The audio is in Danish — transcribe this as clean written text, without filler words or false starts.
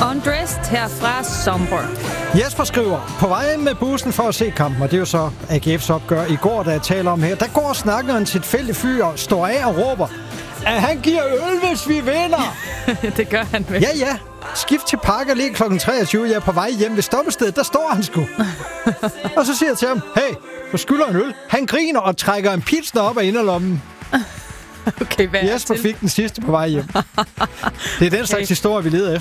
Undressed her fra Sombre. Jesper skriver, på vej med bussen for at se kampen, og det er jo så AGF's opgør i går, der jeg taler om her, der går snakkeren til et fælde fyr og står af og råber, at han giver øl, hvis vi vinder. Det gør han vel. Ja. Skift til Parker lige kl. 23. Jeg er på vej hjem ved stoppestedet. Der står han sgu. Og så siger jeg til ham, hey, du skylder en øl. Han griner og trækker en pilsner op af inderlommen. Okay, hvad Jesper fik den sidste på vej hjem. Det er den slags historie, vi leder efter.